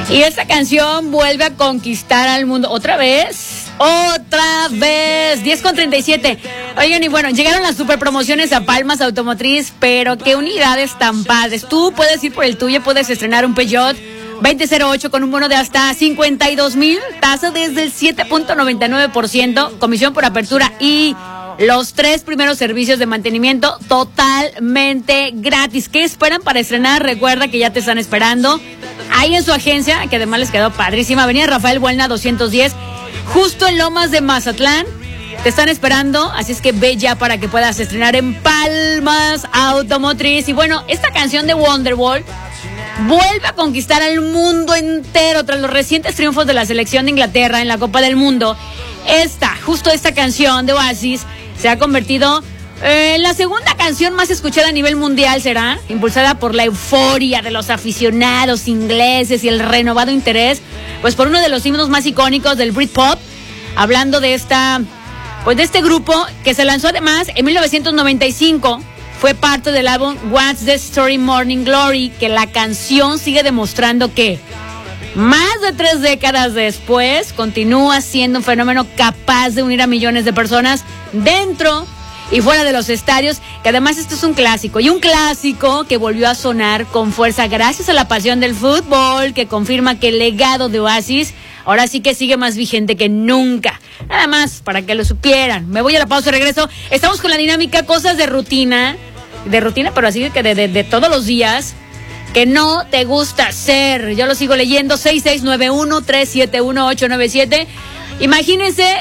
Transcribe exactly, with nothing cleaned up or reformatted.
Y esta canción vuelve a conquistar al mundo. ¿Otra vez? ¡Otra vez! diez con treinta y siete. Oigan, y bueno, llegaron las super promociones a Palmas Automotriz, pero qué unidades tan padres. Tú puedes ir por el tuyo, puedes estrenar un Peugeot veinte cero ocho con un bono de hasta cincuenta y dos mil, tasa desde el siete punto noventa y nueve por ciento, comisión por apertura y los tres primeros servicios de mantenimiento totalmente gratis. ¿Qué esperan para estrenar? Recuerda que ya te están esperando ahí en su agencia, que además les quedó padrísima. Avenida Rafael Buelna doscientos diez, justo en Lomas de Mazatlán. Te están esperando, así es que ve ya para que puedas estrenar en Palmas Automotriz. Y bueno, esta canción de Wonderwall vuelve a conquistar al mundo entero tras los recientes triunfos de la selección de Inglaterra en la Copa del Mundo. Esta, justo esta canción de Oasis, se ha convertido en la segunda canción más escuchada a nivel mundial, será, impulsada por la euforia de los aficionados ingleses y el renovado interés, pues por uno de los himnos más icónicos del Britpop, hablando de esta, pues de este grupo que se lanzó además en mil novecientos noventa y cinco. Fue parte del álbum What's the Story Morning Glory, que la canción sigue demostrando que más de tres décadas después continúa siendo un fenómeno capaz de unir a millones de personas dentro y fuera de los estadios, que además esto es un clásico, y un clásico que volvió a sonar con fuerza gracias a la pasión del fútbol, que confirma que el legado de Oasis ahora sí que sigue más vigente que nunca. Nada más para que lo supieran. Me voy a la pausa y regreso. Estamos con la dinámica cosas de rutina, de rutina, pero así que de, de, de todos los días, que no te gusta hacer. Yo lo sigo leyendo, seis seis nueve uno, tres siete uno, ocho nueve siete. Imagínense